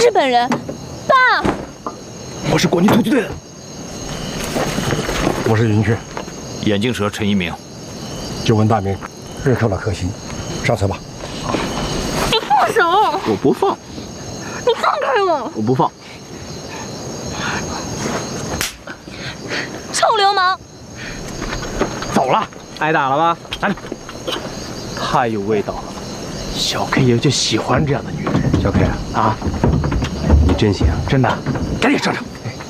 日本人，爸。 我是国军突击队的。 我是云雀， 眼镜蛇陈一鸣。 久闻大名，日寇的克星，上车吧。 你放手！ 我不放。 你放开我！ 我不放。 臭流氓！ 走了，挨打了吧？来，太有味道了。小 K 爷就喜欢这样的女人。 小 K 啊，你真行， 真的，赶紧上场。